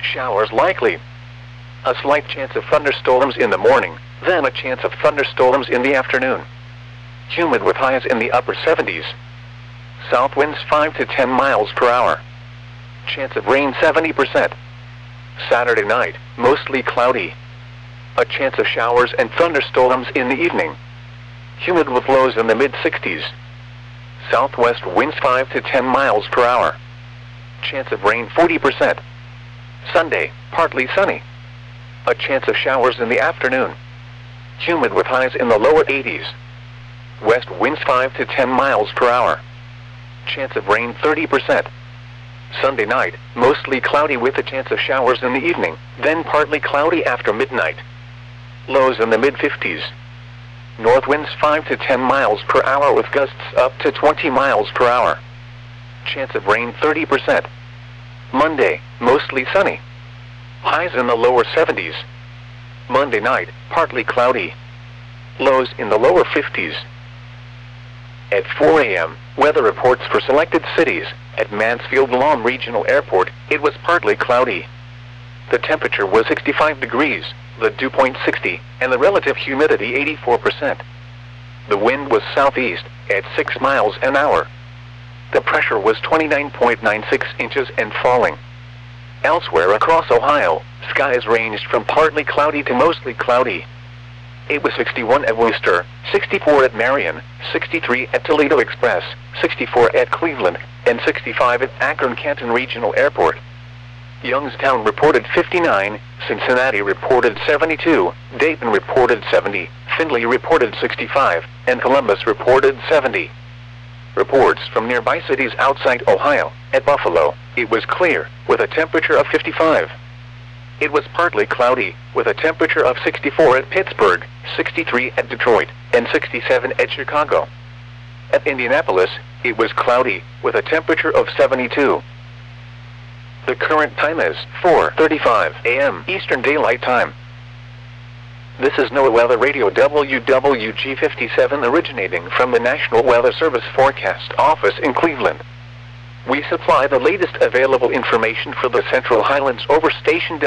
Showers likely. A slight chance of thunderstorms in the morning, then a chance of thunderstorms in the afternoon. Humid with highs in the upper 70s. South winds 5 to 10 miles per hour. Chance of rain 70%. Saturday night, mostly cloudy. A chance of showers and thunderstorms in the evening. Humid with lows in the mid-60s. Southwest winds 5 to 10 miles per hour. Chance of rain 40%. Sunday, partly sunny. A chance of showers in the afternoon. Humid with highs in the lower 80s. West winds 5 to 10 miles per hour. Chance of rain 30%. Sunday night, mostly cloudy with a chance of showers in the evening, then partly cloudy after midnight. Lows in the mid-50s. North winds 5 to 10 miles per hour with gusts up to 20 miles per hour. Chance of rain 30%. Monday, mostly sunny. Highs in the lower 70s. Monday night, partly cloudy. Lows in the lower 50s. At 4 a.m., weather reports for selected cities. At Mansfield Lawn Regional Airport, it was partly cloudy. The temperature was 65 degrees, the dew point 60, and the relative humidity 84%. The wind was southeast, at 6 miles an hour. The pressure was 29.96 inches and falling. Elsewhere across Ohio, skies ranged from partly cloudy to mostly cloudy. It was 61 at Worcester, 64 at Marion, 63 at Toledo Express, 64 at Cleveland, and 65 at Akron-Canton Regional Airport. Youngstown reported 59, Cincinnati reported 72, Dayton reported 70, Findlay reported 65, and Columbus reported 70. Reports from nearby cities outside Ohio. At Buffalo, it was clear, with a temperature of 55. It was partly cloudy, with a temperature of 64 at Pittsburgh, 63 at Detroit, and 67 at Chicago. At Indianapolis, it was cloudy, with a temperature of 72. The current time is 4:35 a.m. Eastern Daylight Time. This is NOAA Weather Radio WWG57 originating from the National Weather Service Forecast Office in Cleveland. We supply the latest available information for the Central Highlands over station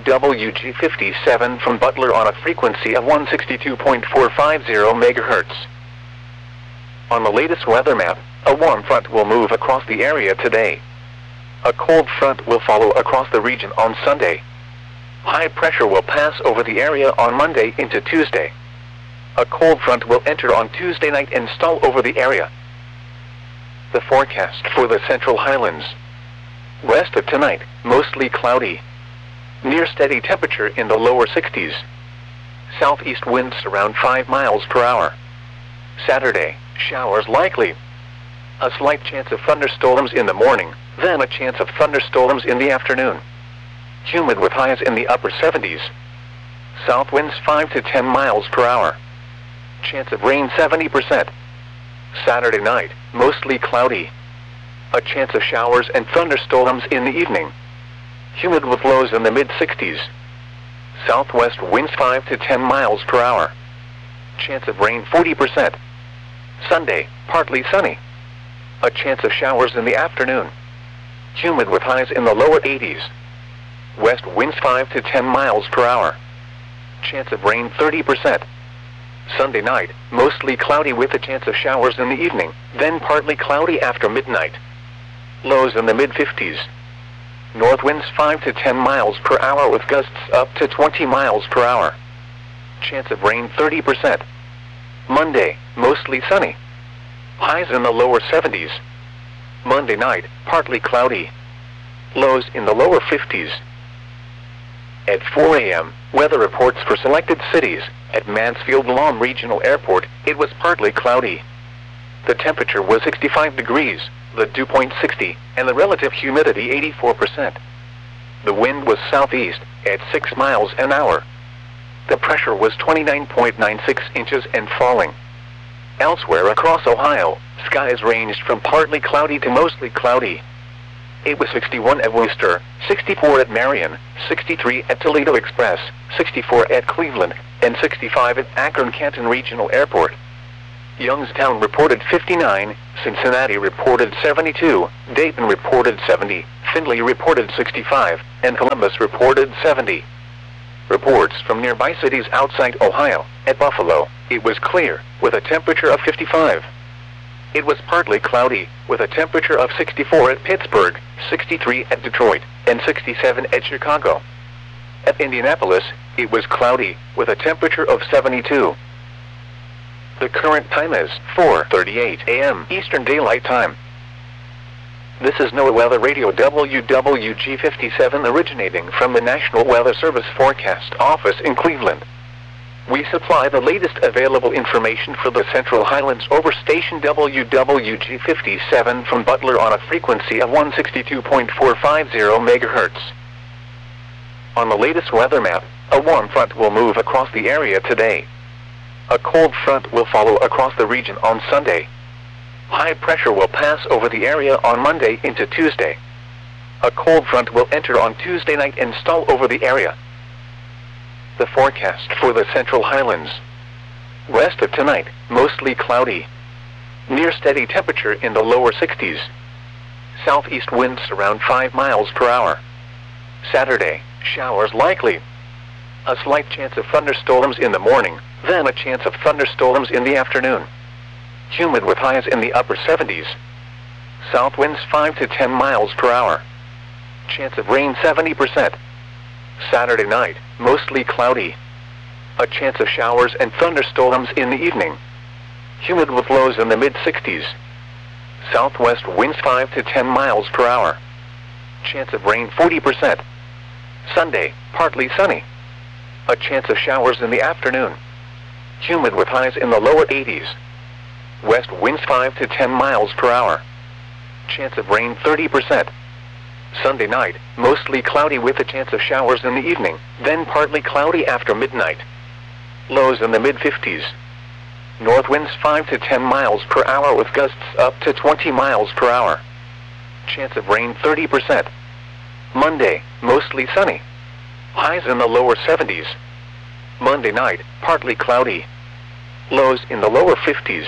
WWG57 from Butler on a frequency of 162.450 MHz. On the latest weather map, a warm front will move across the area today. A cold front will follow across the region on Sunday. High pressure will pass over the area on Monday into Tuesday. A cold front will enter on Tuesday night and stall over the area. The forecast for the Central Highlands. West of tonight, mostly cloudy. Near steady temperature in the lower 60s. Southeast winds around 5 miles per hour. Saturday, showers likely. A slight chance of thunderstorms in the morning, then a chance of thunderstorms in the afternoon. Humid with highs in the upper 70s. South winds 5 to 10 miles per hour. Chance of rain 70%. Saturday night, mostly cloudy. A chance of showers and thunderstorms in the evening. Humid with lows in the mid-60s. Southwest winds 5 to 10 miles per hour. Chance of rain 40%. Sunday, partly sunny. A chance of showers in the afternoon. Humid with highs in the lower 80s. West winds 5 to 10 miles per hour. Chance of rain 30%. Sunday night, mostly cloudy with a chance of showers in the evening, then partly cloudy after midnight. Lows in the mid-50s. North winds 5 to 10 miles per hour with gusts up to 20 miles per hour. Chance of rain 30%. Monday, mostly sunny. Highs in the lower 70s. Monday night, partly cloudy. Lows in the lower 50s. At 4 a.m., weather reports for selected cities. At Mansfield Lawn Regional Airport, it was partly cloudy. The temperature was 65 degrees, the dew point 60, and the relative humidity 84%. The wind was southeast, at 6 miles an hour. The pressure was 29.96 inches and falling. Elsewhere across Ohio, skies ranged from partly cloudy to mostly cloudy. It was 61 at Worcester, 64 at Marion, 63 at Toledo Express, 64 at Cleveland, and 65 at Akron-Canton Regional Airport. Youngstown reported 59, Cincinnati reported 72, Dayton reported 70, Findlay reported 65, and Columbus reported 70. Reports from nearby cities outside Ohio. At Buffalo, it was clear, with a temperature of 55. It was partly cloudy, with a temperature of 64 at Pittsburgh, 63 at Detroit, and 67 at Chicago. At Indianapolis, it was cloudy, with a temperature of 72. The current time is 4:38 a.m. Eastern Daylight Time. This is NOAA Weather Radio WWG57 originating from the National Weather Service Forecast Office in Cleveland. We supply the latest available information for the Central Highlands over station WWG57 from Butler on a frequency of 162.450 MHz. On the latest weather map, a warm front will move across the area today. A cold front will follow across the region on Sunday. High pressure will pass over the area on Monday into Tuesday. A cold front will enter on Tuesday night and stall over the area. The forecast for the Central Highlands. Rest of tonight, mostly cloudy. Near steady temperature in the lower 60s. Southeast winds around 5 miles per hour. Saturday, showers likely. A slight chance of thunderstorms in the morning, then a chance of thunderstorms in the afternoon. Humid with highs in the upper 70s. South winds 5 to 10 miles per hour. Chance of rain 70%. Saturday night, mostly cloudy. A chance of showers and thunderstorms in the evening. Humid with lows in the mid-60s. Southwest winds 5 to 10 miles per hour. Chance of rain 40%. Sunday, partly sunny. A chance of showers in the afternoon. Humid with highs in the lower 80s. West winds 5 to 10 miles per hour. Chance of rain 30%. Sunday night, mostly cloudy with a chance of showers in the evening, then partly cloudy after midnight. Lows in the mid-50s. North winds 5 to 10 miles per hour with gusts up to 20 miles per hour. Chance of rain 30%. Monday, mostly sunny. Highs in the lower 70s. Monday night, partly cloudy. Lows in the lower 50s.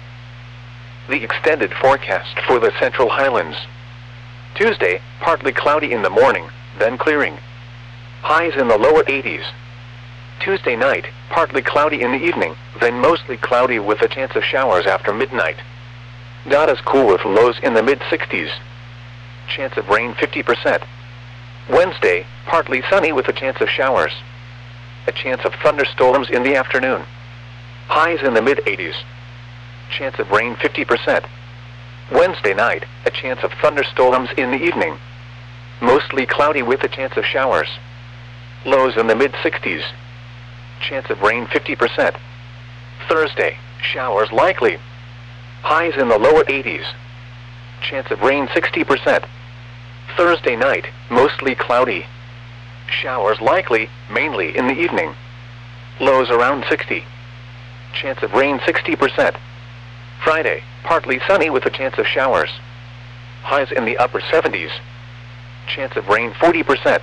The extended forecast for the Central Highlands. Tuesday, partly cloudy in the morning, then clearing. Highs in the lower 80s. Tuesday night, partly cloudy in the evening, then mostly cloudy with a chance of showers after midnight. Not as cool with lows in the mid-60s. Chance of rain 50%. Wednesday, partly sunny with a chance of showers. A chance of thunderstorms in the afternoon. Highs in the mid-80s. Chance of rain 50%. Wednesday night, a chance of thunderstorms in the evening. Mostly cloudy with a chance of showers. Lows in the mid-60s. Chance of rain 50%. Thursday, showers likely. Highs in the lower 80s. Chance of rain 60%. Thursday night, mostly cloudy. Showers likely, mainly in the evening. Lows around 60. Chance of rain 60%. Friday, partly sunny with a chance of showers. Highs in the upper 70s. Chance of rain 40%.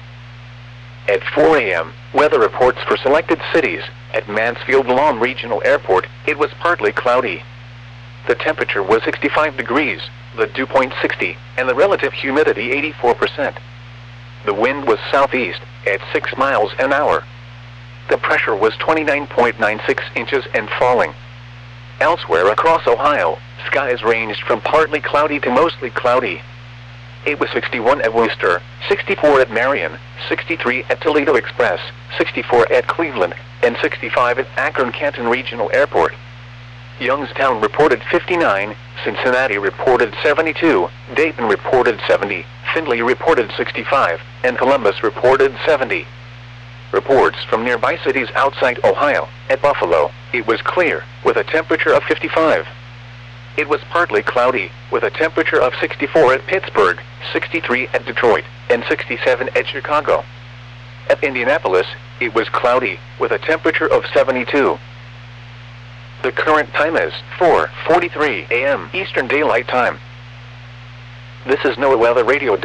At 4 a.m., weather reports for selected cities. At Mansfield Lawn Regional Airport, it was partly cloudy. The temperature was 65 degrees, the dew point 60, and the relative humidity 84%. The wind was southeast, at 6 miles an hour. The pressure was 29.96 inches and falling. Elsewhere across Ohio, skies ranged from partly cloudy to mostly cloudy. It was 61 at Worcester, 64 at Marion, 63 at Toledo Express, 64 at Cleveland, and 65 at Akron-Canton Regional Airport. Youngstown reported 59, Cincinnati reported 72, Dayton reported 70, Findlay reported 65, and Columbus reported 70. Reports from nearby cities outside Ohio. At Buffalo, it was clear, with a temperature of 55. It was partly cloudy, with a temperature of 64 at Pittsburgh, 63 at Detroit, and 67 at Chicago. At Indianapolis, it was cloudy, with a temperature of 72. The current time is 4:43 a.m. Eastern Daylight Time. This is NOAA Weather Radio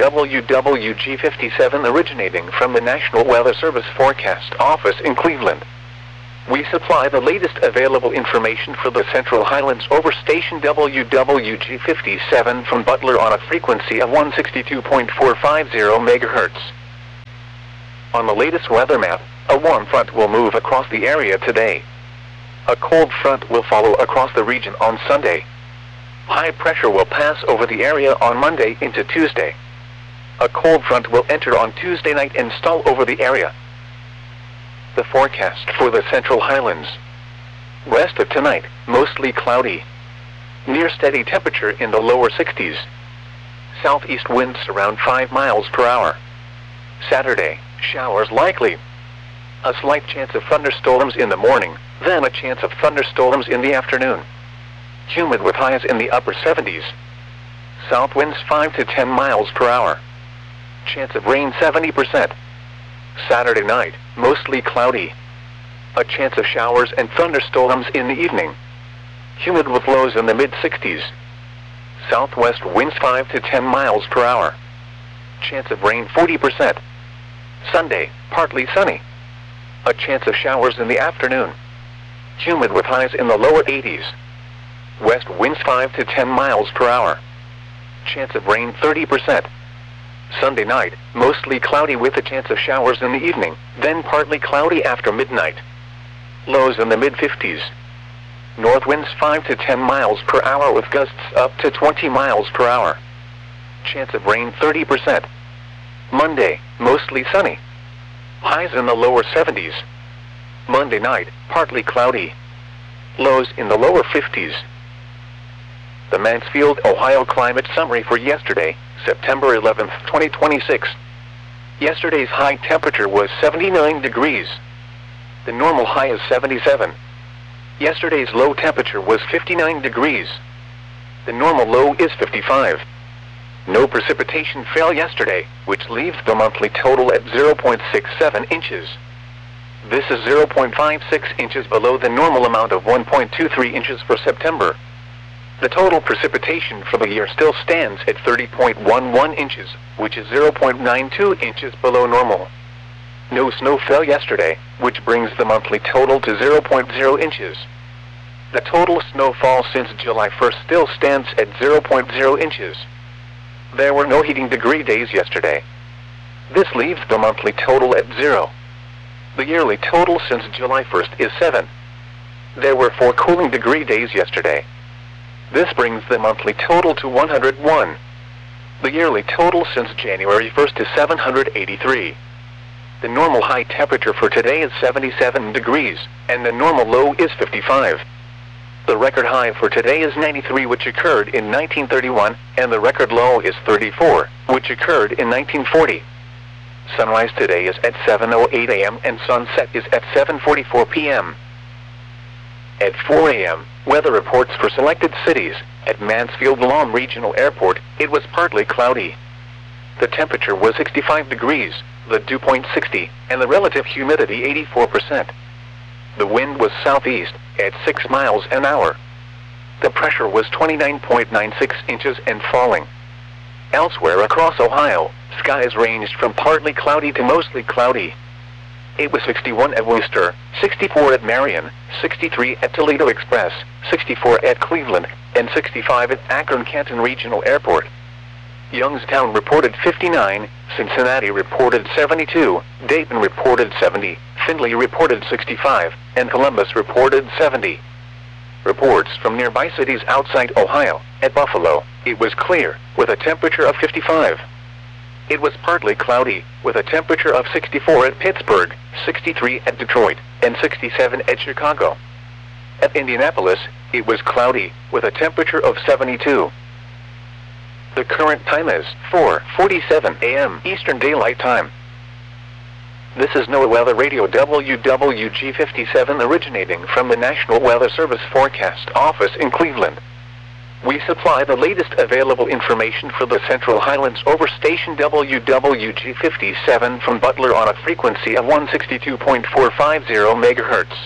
WWG57 originating from the National Weather Service Forecast Office in Cleveland. We supply the latest available information for the Central Highlands over station WWG57 from Butler on a frequency of 162.450 MHz. On the latest weather map, a warm front will move across the area today. A cold front will follow across the region on Sunday. High pressure will pass over the area on Monday into Tuesday. A cold front will enter on Tuesday night and stall over the area. The forecast for the Central Highlands. West of tonight, mostly cloudy. Near steady temperature in the lower 60s. Southeast winds around 5 miles per hour. Saturday, showers likely. A slight chance of thunderstorms in the morning, then a chance of thunderstorms in the afternoon. Humid with highs in the upper 70s. South winds 5 to 10 miles per hour. Chance of rain 70%. Saturday night, mostly cloudy. A chance of showers and thunderstorms in the evening. Humid with lows in the mid-60s. Southwest winds 5 to 10 miles per hour. Chance of rain 40%. Sunday, partly sunny. A chance of showers in the afternoon. Humid with highs in the lower 80s. West winds 5 to 10 miles per hour. Chance of rain 30%. Sunday night, mostly cloudy with a chance of showers in the evening, then partly cloudy after midnight. Lows in the mid-50s. North winds 5 to 10 miles per hour with gusts up to 20 miles per hour. Chance of rain 30%. Monday, mostly sunny. Highs in the lower 70s. Monday night, partly cloudy. Lows in the lower 50s. The Mansfield, Ohio climate summary for yesterday, September 11, 2026. Yesterday's high temperature was 79 degrees. The normal high is 77. Yesterday's low temperature was 59 degrees. The normal low is 55. No precipitation fell yesterday, which leaves the monthly total at 0.67 inches. This is 0.56 inches below the normal amount of 1.23 inches for September. The total precipitation for the year still stands at 30.11 inches, which is 0.92 inches below normal. No snow fell yesterday, which brings the monthly total to 0.0 inches. The total snowfall since July 1st still stands at 0.0 inches. There were no heating degree days yesterday. This leaves the monthly total at 0. The yearly total since July 1st is 7. There were 4 cooling degree days yesterday. This brings the monthly total to 101. The yearly total since January 1st is 783. The normal high temperature for today is 77 degrees, and the normal low is 55. The record high for today is 93, which occurred in 1931, and the record low is 34, which occurred in 1940. Sunrise today is at 7:08 a.m. and sunset is at 7:44 p.m. At 4 a.m., weather reports for selected cities. At Mansfield-Lom Regional Airport, it was partly cloudy. The temperature was 65 degrees, the dew point 60, and the relative humidity 84%. The wind was southeast, at 6 miles an hour. The pressure was 29.96 inches and falling. Elsewhere across Ohio, skies ranged from partly cloudy to mostly cloudy. It was 61 at Worcester, 64 at Marion, 63 at Toledo Express, 64 at Cleveland, and 65 at Akron-Canton Regional Airport. Youngstown reported 59, Cincinnati reported 72, Dayton reported 70, Findlay reported 65, and Columbus reported 70. Reports from nearby cities outside Ohio. At Buffalo, it was clear, with a temperature of 55. It was partly cloudy, with a temperature of 64 at Pittsburgh, 63 at Detroit, and 67 at Chicago. At Indianapolis, it was cloudy, with a temperature of 72. The current time is 4:47 a.m. Eastern Daylight Time. This is NOAA Weather Radio WWG57 originating from the National Weather Service Forecast Office in Cleveland. We supply the latest available information for the Central Highlands over station WWG57 from Butler on a frequency of 162.450 MHz.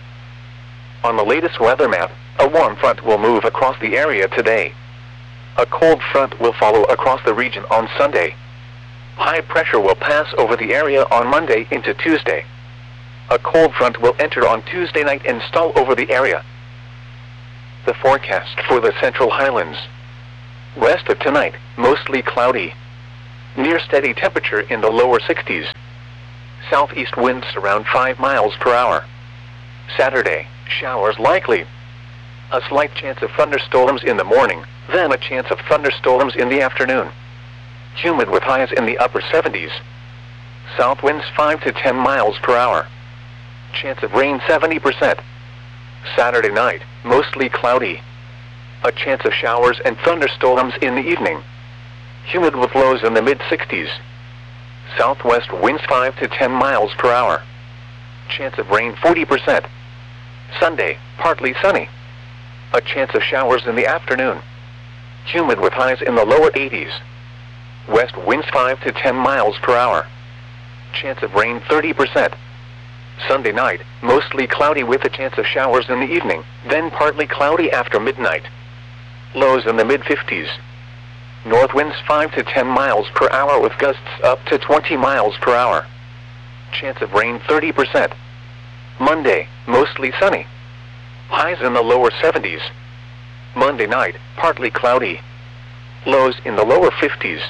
On the latest weather map, a warm front will move across the area today. A cold front will follow across the region on Sunday. High pressure will pass over the area on Monday into Tuesday. A cold front will enter on Tuesday night and stall over the area. The forecast for the Central Highlands. West of tonight, mostly cloudy. Near steady temperature in the lower 60s. Southeast winds around 5 miles per hour. Saturday, showers likely. A slight chance of thunderstorms in the morning, then a chance of thunderstorms in the afternoon. Humid with highs in the upper 70s. South winds 5 to 10 miles per hour. Chance of rain 70%. Saturday night, mostly cloudy. A chance of showers and thunderstorms in the evening. Humid with lows in the mid-60s. Southwest winds 5 to 10 miles per hour. Chance of rain 40%. Sunday, partly sunny. A chance of showers in the afternoon. Humid with highs in the lower 80s. West winds 5 to 10 miles per hour. Chance of rain 30%. Sunday night, mostly cloudy with a chance of showers in the evening, then partly cloudy after midnight. Lows in the mid-50s. North winds 5 to 10 miles per hour with gusts up to 20 miles per hour. Chance of rain 30%. Monday, mostly sunny. Highs in the lower 70s. Monday night, partly cloudy. Lows in the lower 50s.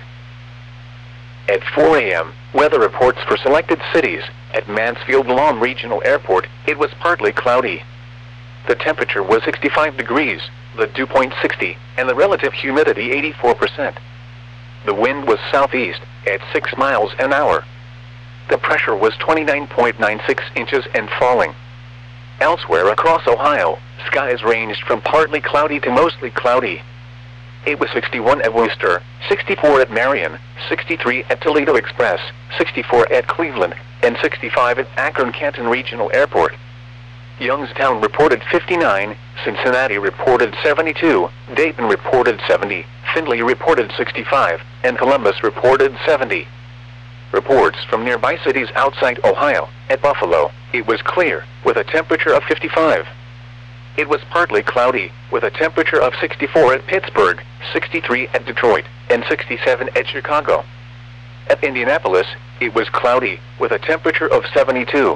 At 4 a.m., weather reports for selected cities. At Mansfield Lawn Regional Airport, it was partly cloudy. The temperature was 65 degrees, the dew point 60, and the relative humidity 84%. The wind was southeast, at 6 miles an hour. The pressure was 29.96 inches and falling. Elsewhere across Ohio, skies ranged from partly cloudy to mostly cloudy. It was 61 at Wooster, 64 at Marion, 63 at Toledo Express, 64 at Cleveland, and 65 at Akron-Canton Regional Airport. Youngstown reported 59, Cincinnati reported 72, Dayton reported 70, Findlay reported 65, and Columbus reported 70. Reports from nearby cities outside Ohio. At Buffalo, it was clear, with a temperature of 55. It was partly cloudy, with a temperature of 64 at Pittsburgh, 63 at Detroit, and 67 at Chicago. At Indianapolis, it was cloudy, with a temperature of 72.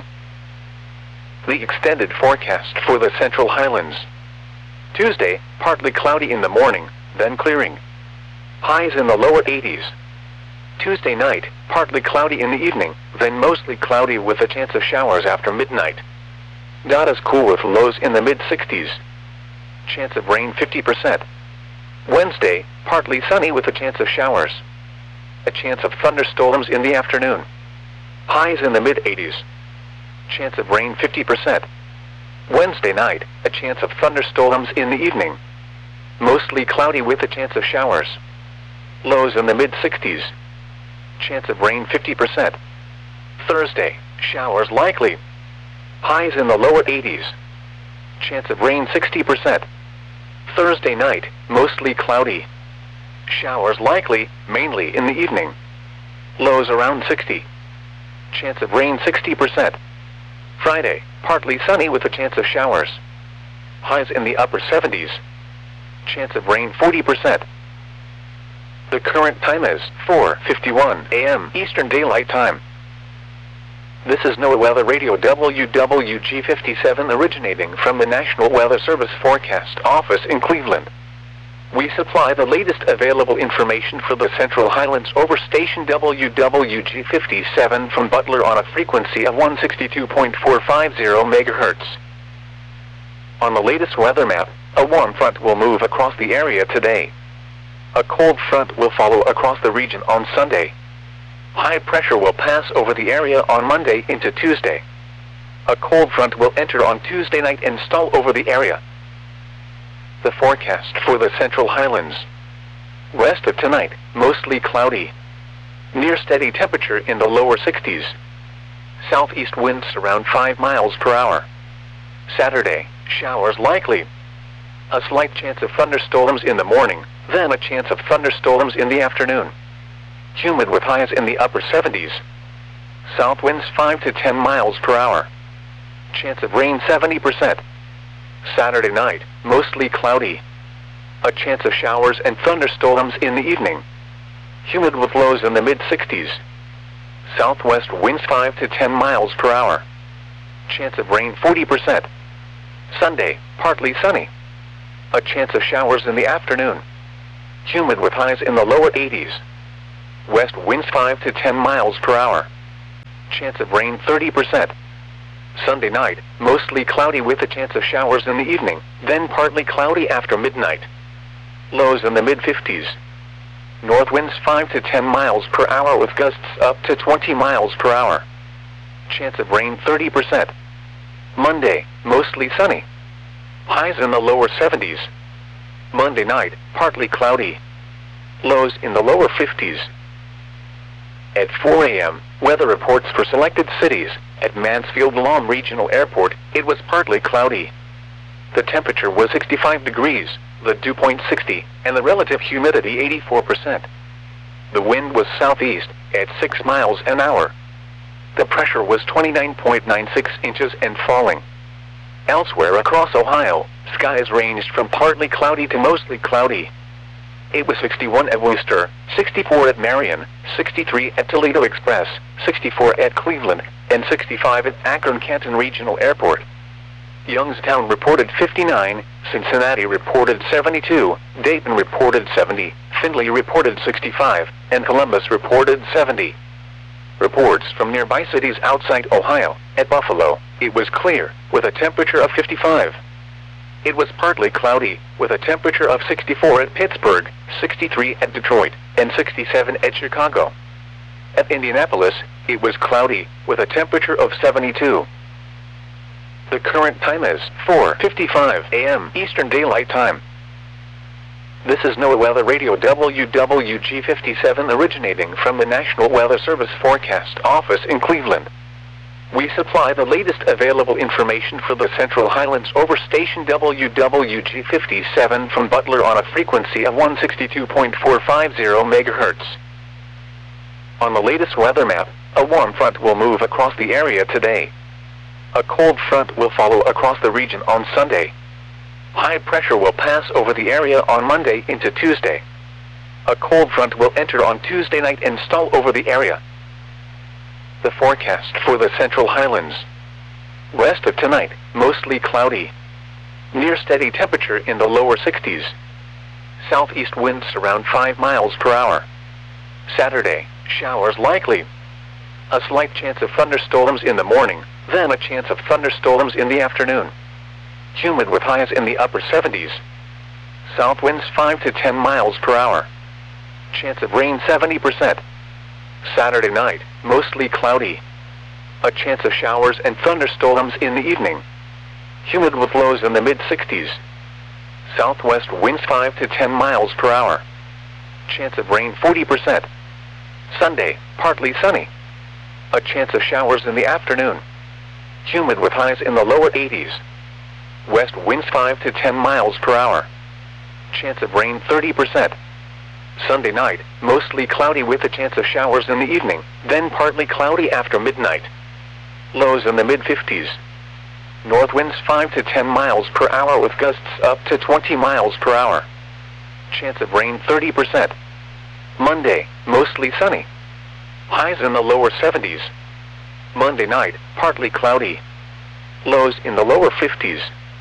The extended forecast for the Central Highlands. Tuesday, partly cloudy in the morning, then clearing. Highs in the lower 80s. Tuesday night, partly cloudy in the evening, then mostly cloudy with a chance of showers after midnight. Not as cool with lows in the mid-60s. Chance of rain 50%. Wednesday, partly sunny with a chance of showers. A chance of thunderstorms in the afternoon. Highs in the mid-80s. Chance of rain 50%. Wednesday night, a chance of thunderstorms in the evening. Mostly cloudy with a chance of showers. Lows in the mid-60s. Chance of rain 50%. Thursday, showers likely. Highs in the lower 80s. Chance of rain 60%. Thursday night, mostly cloudy. Showers likely, mainly in the evening. Lows around 60. Chance of rain 60%. Friday, partly sunny with a chance of showers. Highs in the upper 70s. Chance of rain 40%. The current time is 4:51 a.m. Eastern Daylight Time. This is NOAA Weather Radio WWG57 originating from the National Weather Service Forecast Office in Cleveland. We supply the latest available information for the Central Highlands over station WWG57 from Butler on a frequency of 162.450 MHz. On the latest weather map, a warm front will move across the area today. A cold front will follow across the region on Sunday. High pressure will pass over the area on Monday into Tuesday. A cold front will enter on Tuesday night and stall over the area. The forecast for the Central Highlands. West of tonight, mostly cloudy. Near steady temperature in the lower 60s. Southeast winds around 5 miles per hour. Saturday, showers likely. A slight chance of thunderstorms in the morning, then a chance of thunderstorms in the afternoon. Humid with highs in the upper 70s. South winds 5 to 10 miles per hour. Chance of rain 70%. Saturday night, mostly cloudy. A chance of showers and thunderstorms in the evening. Humid with lows in the mid-60s. Southwest winds 5 to 10 miles per hour. Chance of rain 40%. Sunday, partly sunny. A chance of showers in the afternoon. Humid with highs in the lower 80s. West winds 5 to 10 miles per hour. Chance of rain 30%. Sunday night, mostly cloudy with a chance of showers in the evening, then partly cloudy after midnight. Lows in the mid-50s. North winds 5 to 10 miles per hour with gusts up to 20 miles per hour. Chance of rain 30%. Monday, mostly sunny. Highs in the lower 70s. Monday night, partly cloudy. Lows in the lower 50s. At 4 a.m., weather reports for selected cities. At Mansfield-Lom Regional Airport, it was partly cloudy. The temperature was 65 degrees, the dew point 60, and the relative humidity 84%. The wind was southeast, at 6 miles an hour. The pressure was 29.96 inches and falling. Elsewhere across Ohio, skies ranged from partly cloudy to mostly cloudy. It was 61 at Wooster, 64 at Marion, 63 at Toledo Express, 64 at Cleveland, and 65 at Akron-Canton Regional Airport. Youngstown reported 59, Cincinnati reported 72, Dayton reported 70, Findlay reported 65, and Columbus reported 70. Reports from nearby cities outside Ohio. At Buffalo, it was clear, with a temperature of 55. It was partly cloudy, with a temperature of 64 at Pittsburgh, 63 at Detroit, and 67 at Chicago. At Indianapolis, it was cloudy, with a temperature of 72. The current time is 4:55 a.m. Eastern Daylight Time. This is NOAA Weather Radio WWG57 originating from the National Weather Service Forecast Office in Cleveland. We supply the latest available information for the Central Highlands over station WWG57 from Butler on a frequency of 162.450 MHz. On the latest weather map, a warm front will move across the area today. A cold front will follow across the region on Sunday. High pressure will pass over the area on Monday into Tuesday. A cold front will enter on Tuesday night and stall over the area. The forecast for the Central Highlands. West of tonight, mostly cloudy. Near steady temperature in the lower 60s. Southeast winds around 5 miles per hour. Saturday, showers likely. A slight chance of thunderstorms in the morning, then a chance of thunderstorms in the afternoon. Humid with highs in the upper 70s. South winds 5 to 10 miles per hour. Chance of rain 70%. Saturday night, mostly cloudy. A chance of showers and thunderstorms in the evening. Humid with lows in the mid-60s. Southwest winds 5 to 10 miles per hour. Chance of rain 40%. Sunday, partly sunny. A chance of showers in the afternoon. Humid with highs in the lower 80s. West winds 5 to 10 miles per hour. Chance of rain 30%. Sunday night, mostly cloudy with a chance of showers in the evening, then partly cloudy after midnight. Lows in the mid-50s. North winds 5 to 10 miles per hour with gusts up to 20 miles per hour. Chance of rain 30%. Monday, mostly sunny. Highs in the lower 70s. Monday night, partly cloudy. Lows in the lower 50s.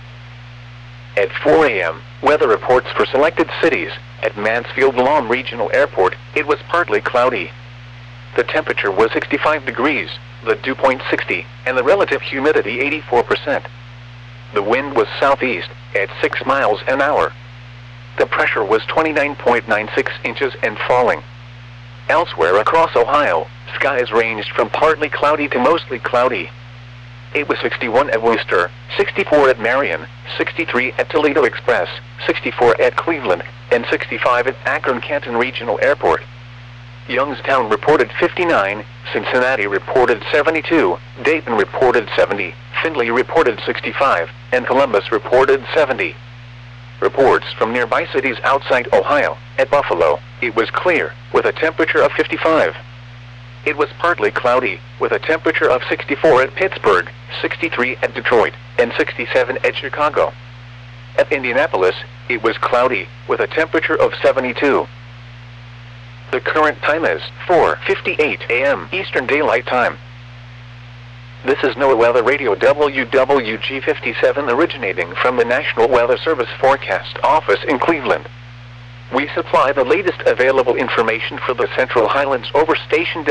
At 4 a.m., weather reports for selected cities. At Mansfield-Lom Regional Airport, it was partly cloudy. The temperature was 65 degrees, the dew point 60, and the relative humidity 84%. The wind was southeast, at 6 miles an hour. The pressure was 29.96 inches and falling. Elsewhere across Ohio, skies ranged from partly cloudy to mostly cloudy. It was 61 at Wooster, 64 at Marion, 63 at Toledo Express, 64 at Cleveland, and 65 at Akron-Canton Regional Airport. Youngstown reported 59, Cincinnati reported 72, Dayton reported 70, Findlay reported 65, and Columbus reported 70. Reports from nearby cities outside Ohio. At Buffalo, it was clear, with a temperature of 55. It was partly cloudy, with a temperature of 64 at Pittsburgh, 63 at Detroit, and 67 at Chicago. At Indianapolis, it was cloudy, with a temperature of 72. The current time is 4:58 a.m. Eastern Daylight Time. This is NOAA Weather Radio WWG57 originating from the National Weather Service Forecast Office in Cleveland. We supply the latest available information for the Central Highlands over station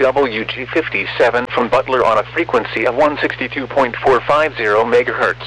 WWG57 from Butler on a frequency of 162.450 MHz.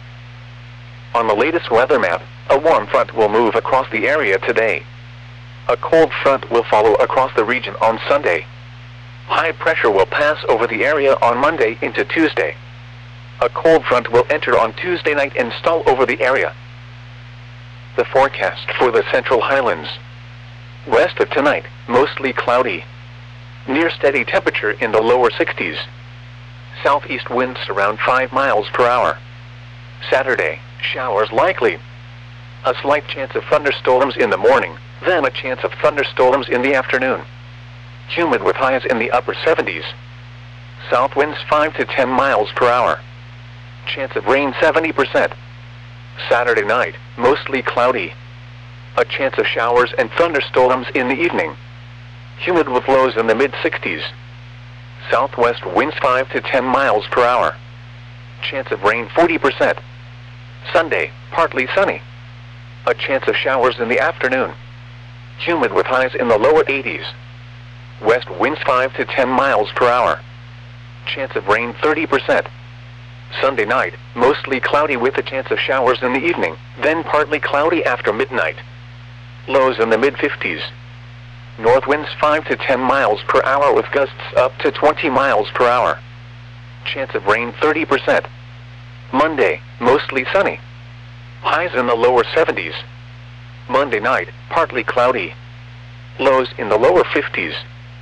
On the latest weather map, a warm front will move across the area today. A cold front will follow across the region on Sunday. High pressure will pass over the area on Monday into Tuesday. A cold front will enter on Tuesday night and stall over the area. The forecast for the Central Highlands. West of tonight, mostly cloudy. Near steady temperature in the lower 60s. Southeast winds around 5 miles per hour. Saturday, showers likely. A slight chance of thunderstorms in the morning, then a chance of thunderstorms in the afternoon. Humid with highs in the upper 70s. South winds 5 to 10 miles per hour. Chance of rain 70%. Saturday night, mostly cloudy. A chance of showers and thunderstorms in the evening. Humid with lows in the mid-60s. Southwest winds 5 to 10 miles per hour. Chance of rain 40%. Sunday, partly sunny. A chance of showers in the afternoon. Humid with highs in the lower 80s. West winds 5 to 10 miles per hour. Chance of rain 30%. Sunday night, mostly cloudy with a chance of showers in the evening, then partly cloudy after midnight. Lows in the mid-50s. North winds 5 to 10 miles per hour with gusts up to 20 miles per hour. Chance of rain 30%. Monday, mostly sunny. Highs in the lower 70s. Monday night, partly cloudy. Lows in the lower 50s.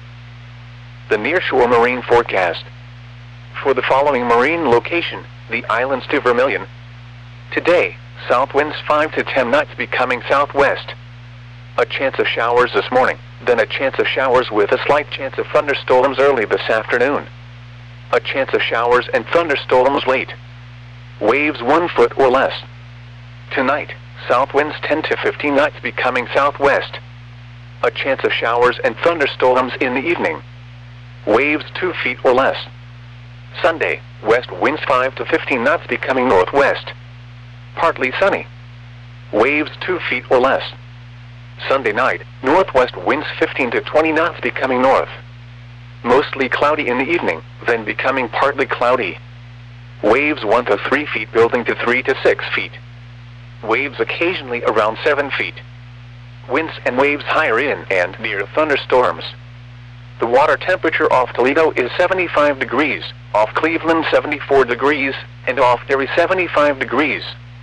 The nearshore marine forecast. For the following marine location, the islands to Vermilion. Today, south winds 5 to 10 knots becoming southwest. A chance of showers this morning, then a chance of showers with a slight chance of thunderstorms early this afternoon. A chance of showers and thunderstorms late. Waves 1 foot or less. Tonight, south winds 10 to 15 knots becoming southwest. A chance of showers and thunderstorms in the evening. Waves 2 feet or less. Sunday, west winds 5 to 15 knots becoming northwest. Partly sunny. Waves 2 feet or less. Sunday night, northwest winds 15 to 20 knots becoming north. Mostly cloudy in the evening, then becoming partly cloudy. Waves 1 to 3 feet building to 3 to 6 feet. Waves occasionally around 7 feet. Winds and waves higher in and near thunderstorms. The water temperature off Toledo is 75 degrees, off Cleveland 74 degrees, and off Erie 75 degrees.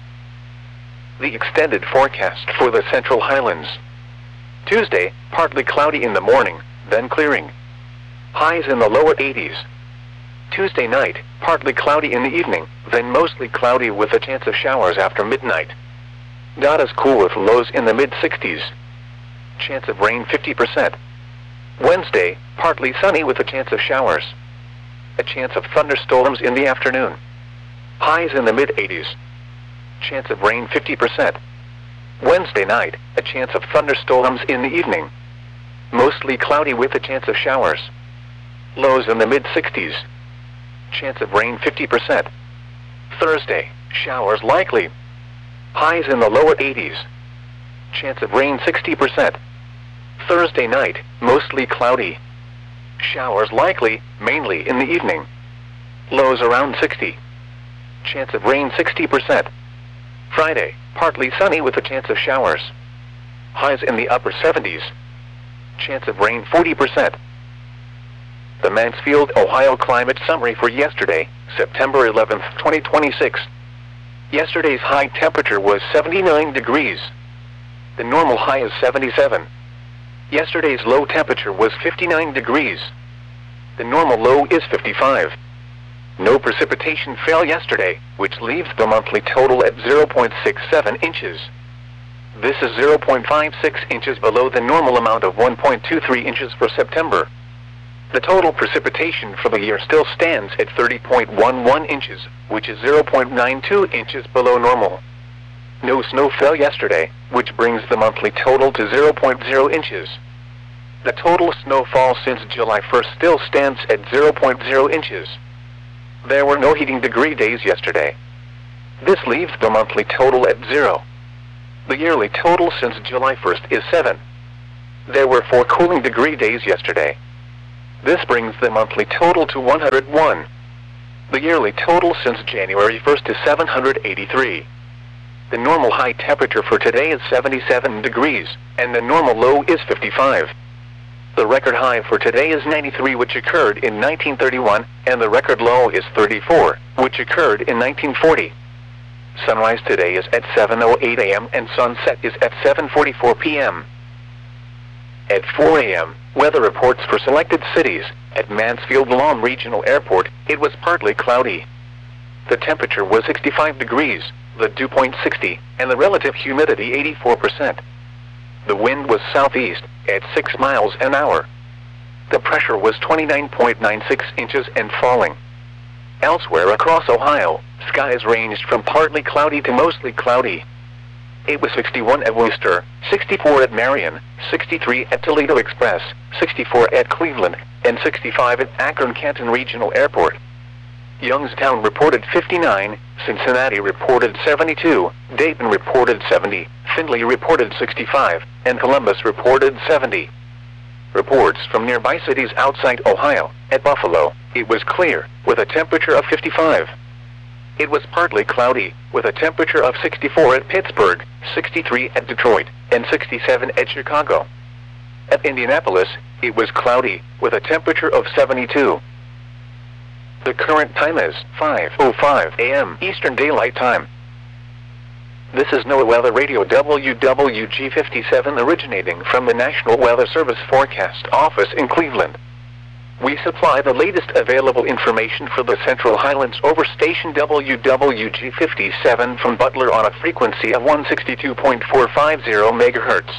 The extended forecast for the Central Highlands. Tuesday, partly cloudy in the morning, then clearing. Highs in the lower 80s. Tuesday night, partly cloudy in the evening, then mostly cloudy with a chance of showers after midnight. Not as cool with lows in the mid-60s. Chance of rain 50%. Wednesday, partly sunny with a chance of showers. A chance of thunderstorms in the afternoon. Highs in the mid-80s. Chance of rain 50%. Wednesday night, a chance of thunderstorms in the evening. Mostly cloudy with a chance of showers. Lows in the mid-60s. Chance of rain 50%. Thursday, showers likely. Highs in the lower 80s. Chance of rain 60%. Thursday night, mostly cloudy. Showers likely, mainly in the evening. Lows around 60. Chance of rain 60%. Friday, partly sunny with a chance of showers. Highs in the upper 70s. Chance of rain 40%. The Mansfield, Ohio climate summary for yesterday, September 11, 2026. Yesterday's high temperature was 79 degrees. The normal high is 77. Yesterday's low temperature was 59 degrees. The normal low is 55. No precipitation fell yesterday, which leaves the monthly total at 0.67 inches. This is 0.56 inches below the normal amount of 1.23 inches for September. The total precipitation for the year still stands at 30.11 inches, which is 0.92 inches below normal. No snow fell yesterday, which brings the monthly total to 0.0 inches. The total snowfall since July 1st still stands at 0.0 inches. There were no heating degree days yesterday. This leaves the monthly total at 0. The yearly total since July 1st is 7. There were 4 cooling degree days yesterday. This brings the monthly total to 101. The yearly total since January 1st is 783. The normal high temperature for today is 77 degrees, and the normal low is 55. The record high for today is 93, which occurred in 1931, and the record low is 34, which occurred in 1940. Sunrise today is at 7:08 a.m. and sunset is at 7:44 p.m. At 4 a.m., weather reports for selected cities. At Mansfield-Lahm Regional Airport, it was partly cloudy. The temperature was 65 degrees, the dew point 60, and the relative humidity 84%. The wind was southeast, at 6 miles an hour. The pressure was 29.96 inches and falling. Elsewhere across Ohio, skies ranged from partly cloudy to mostly cloudy. It was 61 at Worcester, 64 at Marion, 63 at Toledo Express, 64 at Cleveland, and 65 at Akron-Canton Regional Airport. Youngstown reported 59, Cincinnati reported 72, Dayton reported 70, Findlay reported 65, and Columbus reported 70. Reports from nearby cities outside Ohio. At Buffalo, it was clear, with a temperature of 55. It was partly cloudy, with a temperature of 64 at Pittsburgh, 63 at Detroit, and 67 at Chicago. At Indianapolis, it was cloudy, with a temperature of 72. The current time is 5:05 a.m. Eastern Daylight Time. This is NOAA Weather Radio WWG57 originating from the National Weather Service Forecast Office in Cleveland. We supply the latest available information for the Central Highlands over station WWG57 from Butler on a frequency of 162.450 MHz.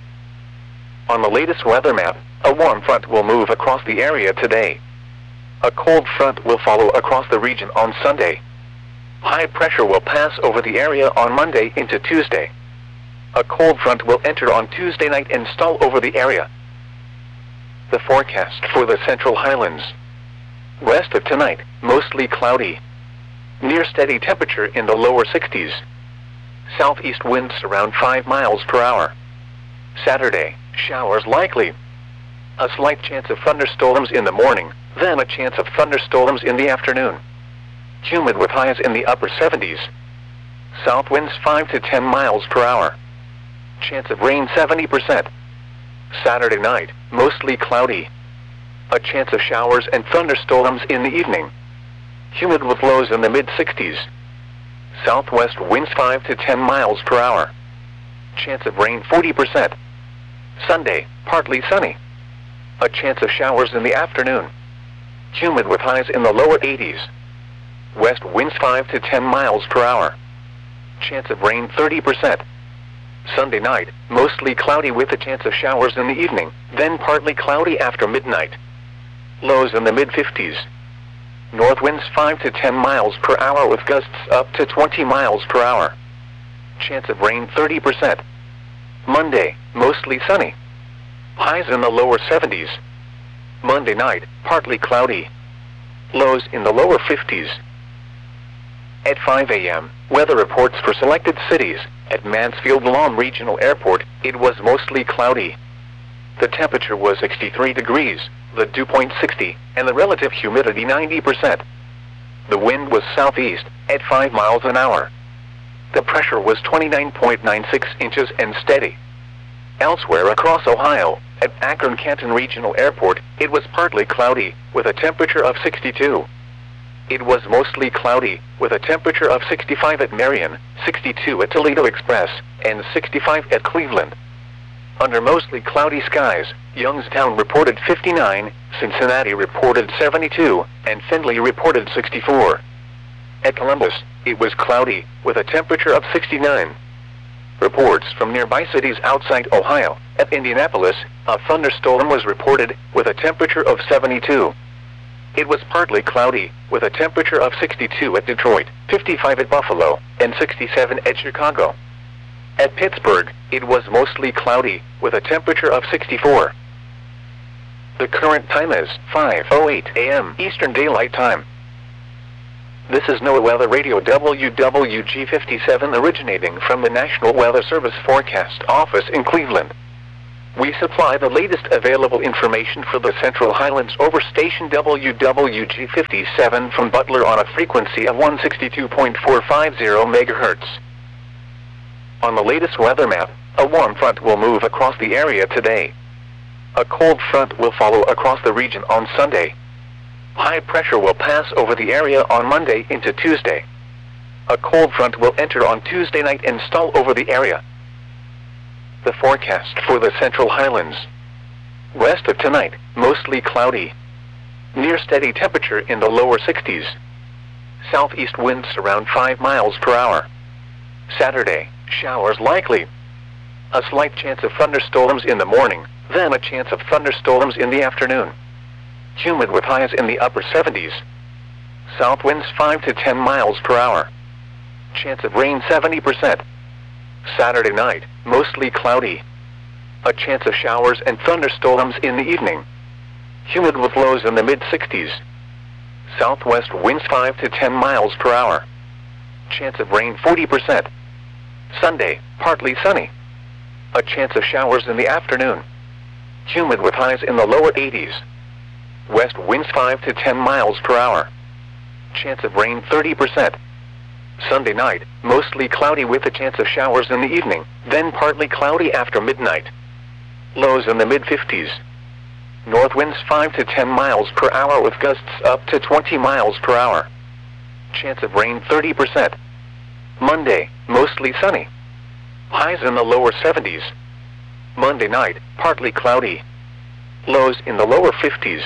On the latest weather map, a warm front will move across the area today. A cold front will follow across the region on Sunday. High pressure will pass over the area on Monday into Tuesday. A cold front will enter on Tuesday night and stall over the area. The forecast for the Central Highlands. West of tonight, mostly cloudy. Near steady temperature in the lower 60s. Southeast winds around 5 miles per hour. Saturday, showers likely. A slight chance of thunderstorms in the morning, then a chance of thunderstorms in the afternoon. Humid with highs in the upper 70s. South winds 5 to 10 miles per hour. Chance of rain 70%. Saturday night, mostly cloudy. A chance of showers and thunderstorms in the evening. Humid with lows in the mid-60s. Southwest winds 5 to 10 miles per hour. Chance of rain 40%. Sunday, partly sunny. A chance of showers in the afternoon. Humid with highs in the lower 80s. West winds 5 to 10 miles per hour. Chance of rain 30%. Sunday night, mostly cloudy with a chance of showers in the evening, then partly cloudy after midnight. Lows in the mid-50s. North winds 5 to 10 miles per hour with gusts up to 20 miles per hour. Chance of rain 30%. Monday, mostly sunny. Highs in the lower 70s. Monday night, partly cloudy. Lows in the lower 50s. At 5 a.m., weather reports for selected cities. At Mansfield-Lahm Regional Airport, it was mostly cloudy. The temperature was 63 degrees, the dew point 60, and the relative humidity 90%. The wind was southeast, at 5 miles an hour. The pressure was 29.96 inches and steady. Elsewhere across Ohio, at Akron-Canton Regional Airport, it was partly cloudy, with a temperature of 62. It was mostly cloudy, with a temperature of 65 at Marion, 62 at Toledo Express, and 65 at Cleveland. Under mostly cloudy skies, Youngstown reported 59, Cincinnati reported 72, and Findlay reported 64. At Columbus, it was cloudy, with a temperature of 69. Reports from nearby cities outside Ohio. At Indianapolis, a thunderstorm was reported, with a temperature of 72. It was partly cloudy, with a temperature of 62 at Detroit, 55 at Buffalo, and 67 at Chicago. At Pittsburgh, it was mostly cloudy, with a temperature of 64. The current time is 5:08 a.m. Eastern Daylight Time. This is NOAA Weather Radio WWG57 originating from the National Weather Service Forecast Office in Cleveland. We supply the latest available information for the Central Highlands over station WWG57 from Butler on a frequency of 162.450 MHz. On the latest weather map, a warm front will move across the area today. A cold front will follow across the region on Sunday. High pressure will pass over the area on Monday into Tuesday. A cold front will enter on Tuesday night and stall over the area. The forecast for the Central Highlands. West of tonight, mostly cloudy. Near steady temperature in the lower 60s. Southeast winds around 5 miles per hour. Saturday, showers likely. A slight chance of thunderstorms in the morning, then a chance of thunderstorms in the afternoon. Humid with highs in the upper 70s. South winds 5 to 10 miles per hour. Chance of rain 70%. Saturday night, mostly cloudy. A chance of showers and thunderstorms in the evening. Humid with lows in the mid-60s. Southwest winds 5 to 10 miles per hour. Chance of rain 40%. Sunday, partly sunny. A chance of showers in the afternoon. Humid with highs in the lower 80s. West winds 5 to 10 miles per hour. Chance of rain 30%. Sunday night, mostly cloudy with a chance of showers in the evening, then partly cloudy after midnight. Lows in the mid-50s. North winds 5 to 10 miles per hour with gusts up to 20 miles per hour. Chance of rain 30%. Monday, mostly sunny. Highs in the lower 70s. Monday night, partly cloudy. Lows in the lower 50s.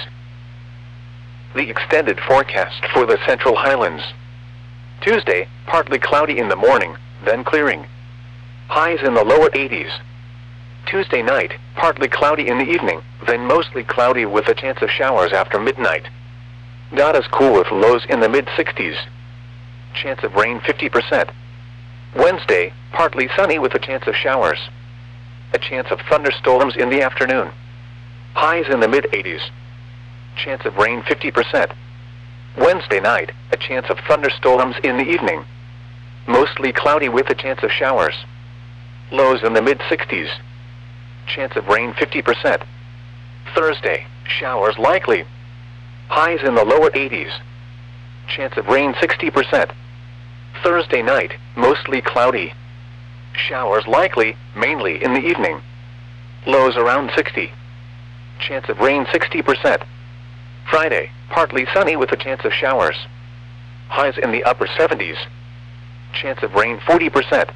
The extended forecast for the Central Highlands. Tuesday, partly cloudy in the morning, then clearing. Highs in the lower 80s. Tuesday night, partly cloudy in the evening, then mostly cloudy with a chance of showers after midnight. Not as cool with lows in the mid-60s. Chance of rain 50%. Wednesday, partly sunny with a chance of showers. A chance of thunderstorms in the afternoon. Highs in the mid-80s. Chance of rain 50%. Wednesday night, a chance of thunderstorms in the evening. Mostly cloudy with a chance of showers. Lows in the mid-60s. Chance of rain 50%. Thursday, showers likely. Highs in the lower 80s. Chance of rain 60%. Thursday night, mostly cloudy. Showers likely, mainly in the evening. Lows around 60. Chance of rain 60%. Friday, partly sunny with a chance of showers. Highs in the upper 70s. Chance of rain 40%.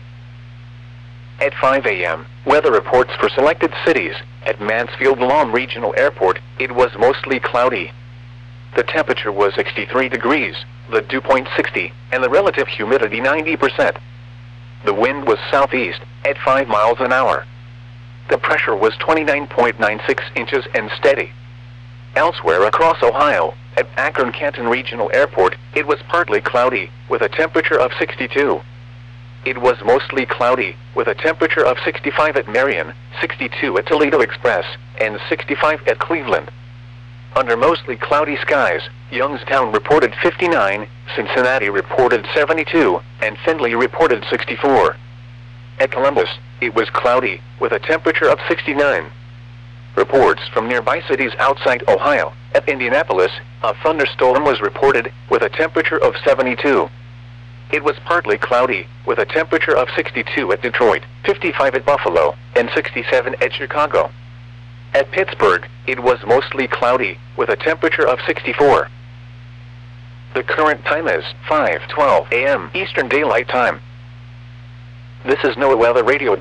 At 5 a.m., weather reports for selected cities. At Mansfield Lawn Regional Airport, it was mostly cloudy. The temperature was 63 degrees, the dew point 60, and the relative humidity 90%. The wind was southeast, at 5 miles an hour. The pressure was 29.96 inches and steady. Elsewhere across Ohio, at Akron-Canton Regional Airport, it was partly cloudy, with a temperature of 62. It was mostly cloudy, with a temperature of 65 at Marion, 62 at Toledo Express, and 65 at Cleveland. Under mostly cloudy skies, Youngstown reported 59, Cincinnati reported 72, and Findlay reported 64. At Columbus, it was cloudy, with a temperature of 69. Reports from nearby cities outside Ohio. At Indianapolis, a thunderstorm was reported, with a temperature of 72. It was partly cloudy, with a temperature of 62 at Detroit, 55 at Buffalo, and 67 at Chicago. At Pittsburgh, it was mostly cloudy, with a temperature of 64. The current time is 5:12 a.m. Eastern Daylight Time. This is NOAA Weather Radio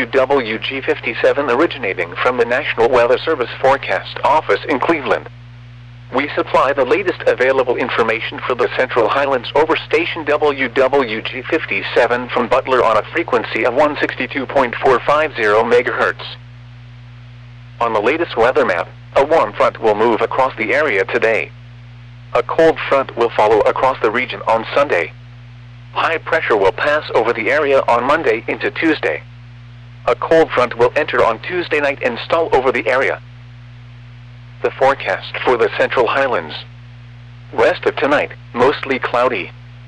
WWG57 originating from the National Weather Service Forecast Office in Cleveland. We supply the latest available information for the Central Highlands over station WWG57 from Butler on a frequency of 162.450 MHz. On the latest weather map, a warm front will move across the area today. A cold front will follow across the region on Sunday. High pressure will pass over the area on Monday into Tuesday. A cold front will enter on Tuesday night and stall over the area. The forecast for the Central Highlands. West of tonight, mostly cloudy.